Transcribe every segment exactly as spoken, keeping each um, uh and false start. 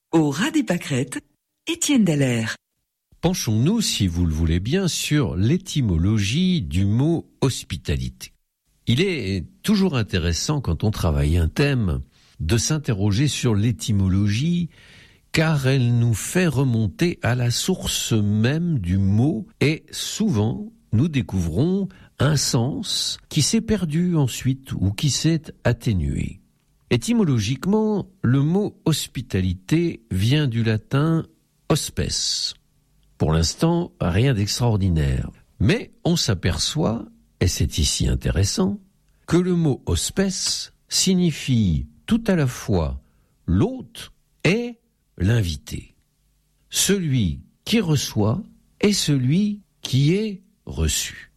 Au ras des pâquerettes, Étienne Dallaire. Penchons-nous, si vous le voulez bien, sur l'étymologie du mot hospitalité. Il est toujours intéressant, quand on travaille un thème, de s'interroger sur l'étymologie, car elle nous fait remonter à la source même du mot, et souvent nous découvrons un sens qui s'est perdu ensuite ou qui s'est atténué. Étymologiquement, le mot hospitalité vient du latin hospes. Pour l'instant, rien d'extraordinaire. Mais on s'aperçoit, et c'est ici intéressant, que le mot hospes signifie tout à la fois l'hôte et l'invité. Celui qui reçoit et celui qui est reçu.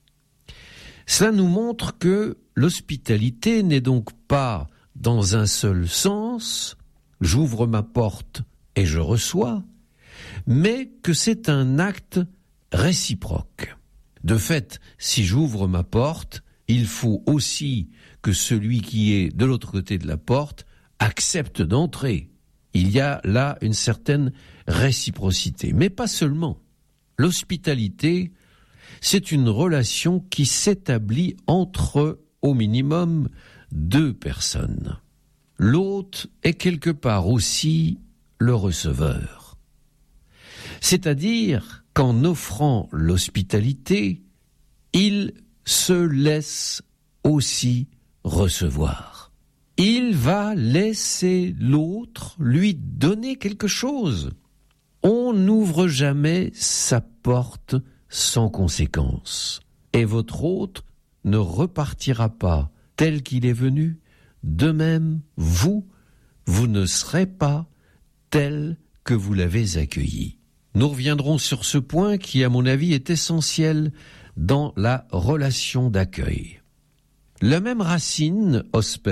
Cela nous montre que l'hospitalité n'est donc pas dans un seul sens, j'ouvre ma porte et je reçois, mais que c'est un acte réciproque. De fait, si j'ouvre ma porte, il faut aussi que celui qui est de l'autre côté de la porte accepte d'entrer. Il y a là une certaine réciprocité, mais pas seulement. L'hospitalité, c'est une relation qui s'établit entre, au minimum, deux personnes. L'hôte est quelque part aussi le receveur. C'est-à-dire qu'en offrant l'hospitalité, il se laisse aussi recevoir. Il va laisser l'autre lui donner quelque chose. On n'ouvre jamais sa porte sans conséquence. Et votre hôte ne repartira pas tel qu'il est venu. De même, vous, vous ne serez pas tel que vous l'avez accueilli. Nous reviendrons sur ce point qui, à mon avis, est essentiel dans la relation d'accueil. La même racine, hospes,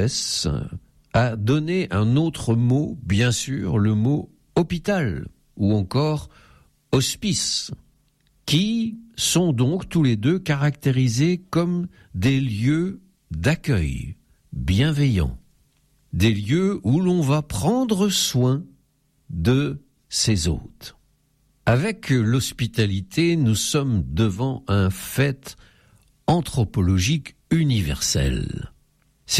a donné un autre mot, bien sûr, le mot hôpital, ou encore hospice, qui sont donc tous les deux caractérisés comme des lieux d'accueil bienveillants, des lieux où l'on va prendre soin de ses hôtes. Avec l'hospitalité, nous sommes devant un fait anthropologique universel.